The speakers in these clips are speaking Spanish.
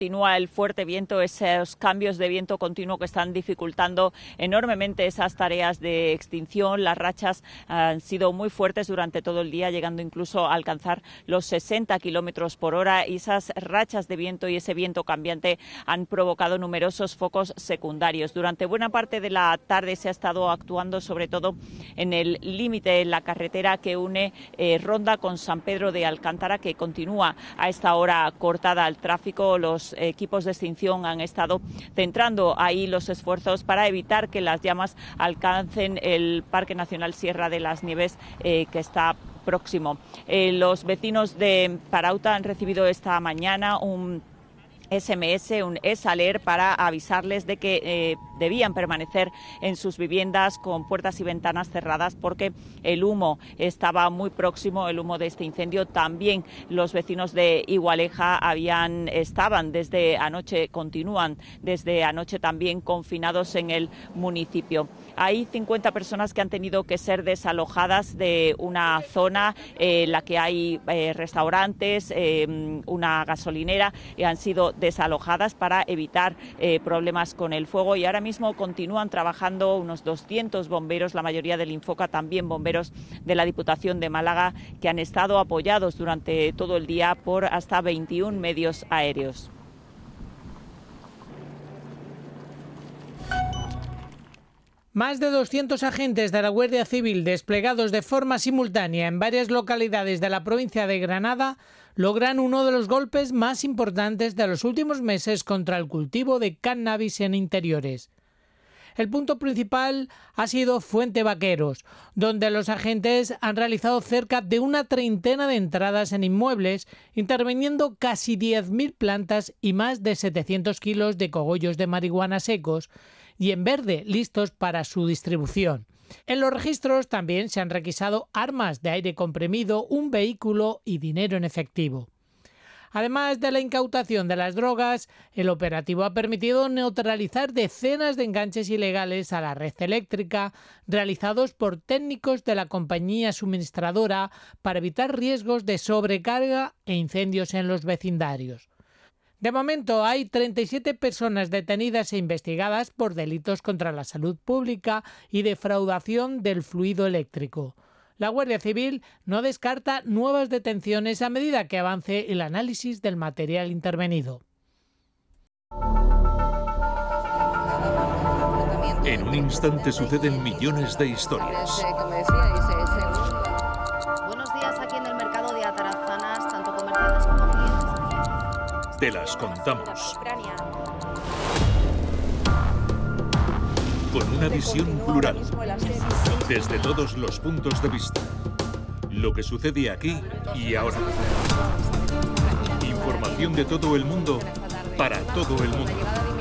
Continúa el fuerte viento, esos cambios de viento continuo que están dificultando enormemente esas tareas de extinción. Las rachas han sido muy fuertes durante todo el día, llegando incluso a alcanzar los 60 kilómetros por hora. Y esas rachas de viento y ese viento cambiante han provocado numerosos focos secundarios. Durante buena parte de la tarde se ha estado actuando sobre todo en el límite, en la carretera que une Ronda con San Pedro de Alcántara, que continúa a esta hora cortada al tráfico. Los equipos de extinción han estado centrando ahí los esfuerzos para evitar que las llamas alcancen el Parque Nacional Sierra de las Nieves, que está próximo. Los vecinos de Parauta han recibido esta mañana un SMS, un e-saler para avisarles de que debían permanecer en sus viviendas con puertas y ventanas cerradas porque el humo estaba muy próximo, el humo de este incendio. También los vecinos de Igualeja estaban desde anoche, continúan desde anoche también confinados en el municipio. Hay 50 personas que han tenido que ser desalojadas de una zona en la que hay restaurantes, una gasolinera, y han sido desalojadas para evitar problemas con el fuego, y ahora mismo continúan trabajando unos 200 bomberos, la mayoría del Infoca, también bomberos de la Diputación de Málaga, que han estado apoyados durante todo el día por hasta 21 medios aéreos. Más de 200 agentes de la Guardia Civil desplegados de forma simultánea en varias localidades de la provincia de Granada logran uno de los golpes más importantes de los últimos meses contra el cultivo de cannabis en interiores. El punto principal ha sido Fuente Vaqueros, donde los agentes han realizado cerca de una treintena de entradas en inmuebles, interviniendo casi 10.000 plantas y más de 700 kilos de cogollos de marihuana secos y en verde, listos para su distribución. En los registros también se han requisado armas de aire comprimido, un vehículo y dinero en efectivo. Además de la incautación de las drogas, el operativo ha permitido neutralizar decenas de enganches ilegales a la red eléctrica realizados por técnicos de la compañía suministradora para evitar riesgos de sobrecarga e incendios en los vecindarios. De momento hay 37 personas detenidas e investigadas por delitos contra la salud pública y defraudación del fluido eléctrico. La Guardia Civil no descarta nuevas detenciones a medida que avance el análisis del material intervenido. En un instante suceden millones de historias. Buenos días aquí en el mercado de Atarazanas, tanto comerciantes como clientes. Te las contamos. Con una visión plural, desde todos los puntos de vista. Lo que sucede aquí y ahora. Información de todo el mundo para todo el mundo.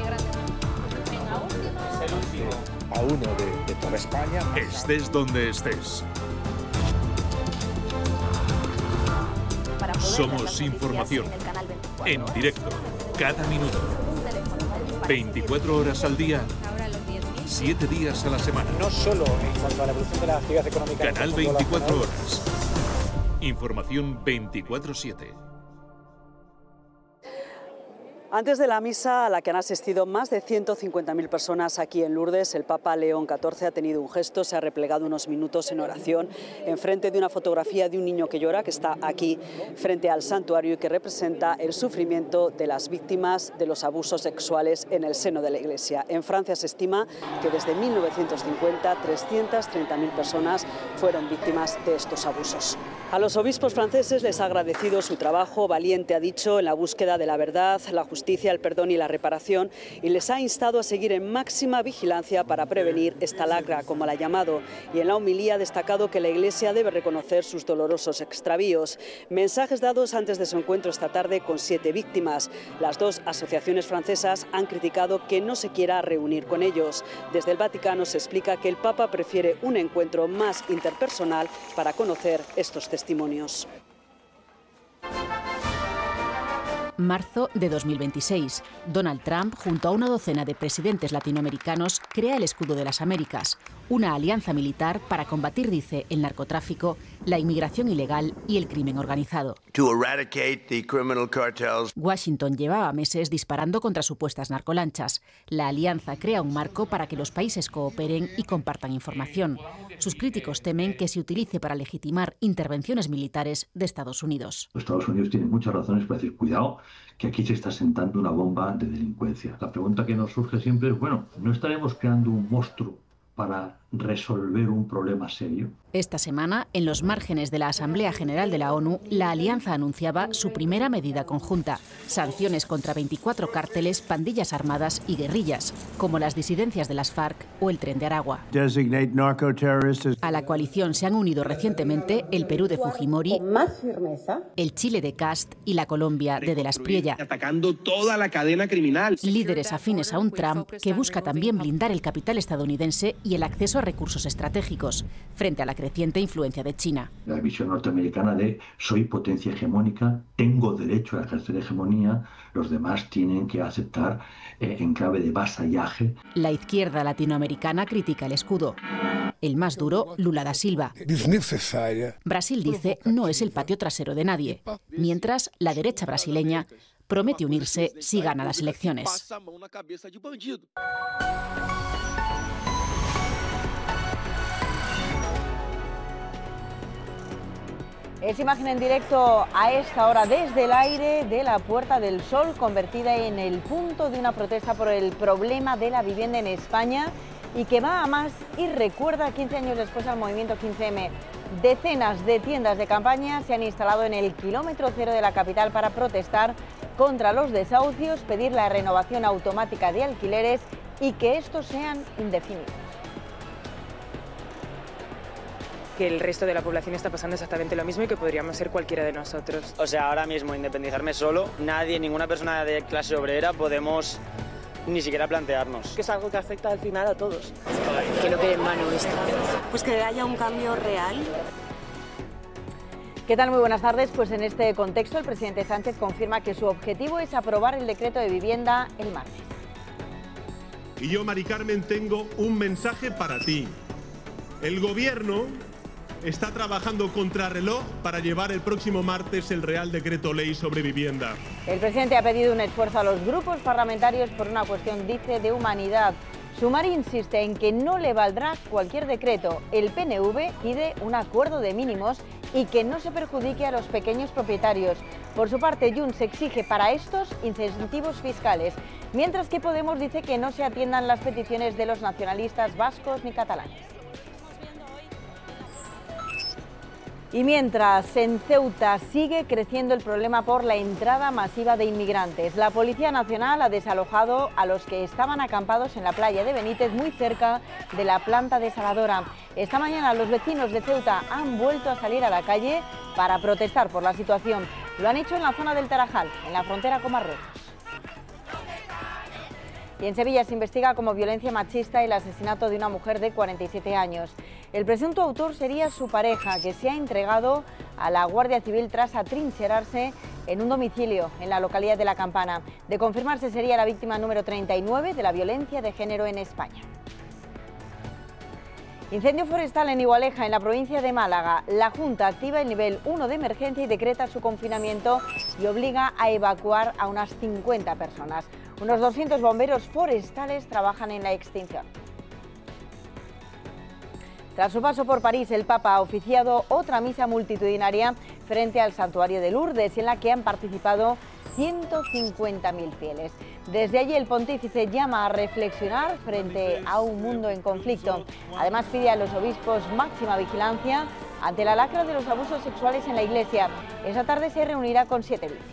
A uno de toda España. Estés donde estés. Somos información. En directo, cada minuto. 24 horas al día. 7 días a la semana. No solo en cuanto a la evolución de la actividad económica. Canal 24 horas. Información 24/7. Antes de la misa, a la que han asistido más de 150.000 personas aquí en Lourdes, el Papa León XIV ha tenido un gesto, se ha replegado unos minutos en oración enfrente de una fotografía de un niño que llora, que está aquí frente al santuario y que representa el sufrimiento de las víctimas de los abusos sexuales en el seno de la Iglesia. En Francia se estima que desde 1950 330.000 personas fueron víctimas de estos abusos. A los obispos franceses les ha agradecido su trabajo valiente, ha dicho, en la búsqueda de la verdad, la justicia, el perdón y la reparación, y les ha instado a seguir en máxima vigilancia para prevenir esta lacra, como la ha llamado, y en la homilía ha destacado que la Iglesia debe reconocer sus dolorosos extravíos. Mensajes dados antes de su encuentro esta tarde con 7 víctimas. Las 2 asociaciones francesas han criticado que no se quiera reunir con ellos. Desde el Vaticano se explica que el Papa prefiere un encuentro más interpersonal para conocer estos testimonios. Marzo de 2026. Donald Trump, junto a una docena de presidentes latinoamericanos, crea el Escudo de las Américas, una alianza militar para combatir, dice, el narcotráfico la inmigración ilegal y el crimen organizado. Washington llevaba meses disparando contra supuestas narcolanchas. La alianza crea un marco para que los países cooperen y compartan información. Sus críticos temen que se utilice para legitimar intervenciones militares de Estados Unidos. Estados Unidos tiene muchas razones para decir, cuidado, que aquí se está sentando una bomba de delincuencia. La pregunta que nos surge siempre es, bueno, ¿no estaremos creando un monstruo para resolver un problema serio? Esta semana, en los márgenes de la Asamblea General de la ONU, la alianza anunciaba su primera medida conjunta: sanciones contra 24 cárteles, pandillas armadas y guerrillas, como las disidencias de las FARC o el Tren de Aragua. A la coalición se han unido recientemente el Perú de Fujimori, el Chile de Kast y la Colombia de De la Espriella. Atacando toda la cadena criminal. Líderes afines a un Trump que busca también blindar el capital estadounidense y el acceso a recursos estratégicos, frente a la creciente influencia de China. La visión norteamericana de soy potencia hegemónica, tengo derecho a ejercer hegemonía, los demás tienen que aceptar en clave de vasallaje. La izquierda latinoamericana critica el escudo. El más duro, Lula da Silva. Brasil dice no es el patio trasero de nadie, mientras la derecha brasileña promete unirse si gana las elecciones. Es imagen en directo a esta hora desde el aire de la Puerta del Sol, convertida en el punto de una protesta por el problema de la vivienda en España y que va a más y recuerda 15 años después al movimiento 15M. Decenas de tiendas de campaña se han instalado en el kilómetro cero de la capital para protestar contra los desahucios, pedir la renovación automática de alquileres y que estos sean indefinidos. Que el resto de la población está pasando exactamente lo mismo y que podríamos ser cualquiera de nosotros. O sea, ahora mismo independizarme solo, nadie, ninguna persona de clase obrera podemos ni siquiera plantearnos. Que es algo que afecta al final a todos. Que no quede en vano esto. Pues que haya un cambio real. ¿Qué tal? Muy buenas tardes. Pues en este contexto el presidente Sánchez confirma que su objetivo es aprobar el decreto de vivienda el martes. Y yo, Mari Carmen, tengo un mensaje para ti. El Gobierno está trabajando contrarreloj para llevar el próximo martes el Real Decreto Ley sobre vivienda. El presidente ha pedido un esfuerzo a los grupos parlamentarios por una cuestión, dice, de humanidad. Sumar insiste en que no le valdrá cualquier decreto. El PNV pide un acuerdo de mínimos y que no se perjudique a los pequeños propietarios. Por su parte, Junts exige para estos incentivos fiscales, mientras que Podemos dice que no se atiendan las peticiones de los nacionalistas vascos ni catalanes. Y mientras, en Ceuta sigue creciendo el problema por la entrada masiva de inmigrantes. La Policía Nacional ha desalojado a los que estaban acampados en la playa de Benítez, muy cerca de la planta desaladora. Esta mañana los vecinos de Ceuta han vuelto a salir a la calle para protestar por la situación. Lo han hecho en la zona del Tarajal, en la frontera con Marruecos. Y en Sevilla se investiga como violencia machista el asesinato de una mujer de 47 años. El presunto autor sería su pareja, que se ha entregado a la Guardia Civil tras atrincherarse en un domicilio en la localidad de La Campana. De confirmarse, sería la víctima número 39 de la violencia de género en España. Incendio forestal en Igualeja, en la provincia de Málaga. La Junta activa el nivel 1 de emergencia y decreta su confinamiento y obliga a evacuar a unas 50 personas. Unos 200 bomberos forestales trabajan en la extinción. Tras su paso por París, el Papa ha oficiado otra misa multitudinaria frente al santuario de Lourdes, en la que han participado 150.000 fieles. Desde allí el pontífice llama a reflexionar frente a un mundo en conflicto. Además pide a los obispos máxima vigilancia ante la lacra de los abusos sexuales en la Iglesia. Esta tarde se reunirá con 7 víctimas.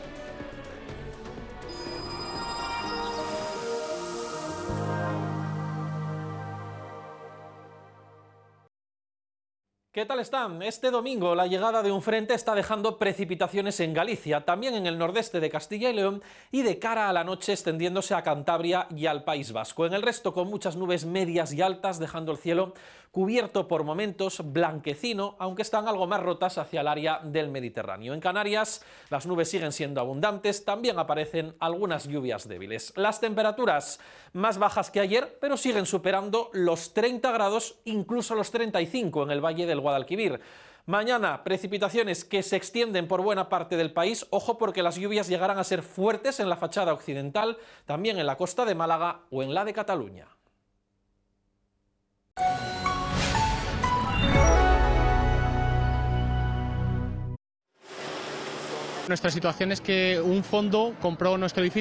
¿Qué tal están? Este domingo la llegada de un frente está dejando precipitaciones en Galicia, también en el nordeste de Castilla y León y de cara a la noche extendiéndose a Cantabria y al País Vasco. En el resto con muchas nubes medias y altas, dejando el cielo cubierto por momentos blanquecino, aunque están algo más rotas hacia el área del Mediterráneo. En Canarias las nubes siguen siendo abundantes, también aparecen algunas lluvias débiles. Las temperaturas más bajas que ayer, pero siguen superando los 30 grados, incluso los 35 en el Valle del Guadalquivir. Mañana, precipitaciones que se extienden por buena parte del país. Ojo, porque las lluvias llegarán a ser fuertes en la fachada occidental, también en la costa de Málaga o en la de Cataluña. Nuestra situación es que un fondo compró nuestro edificio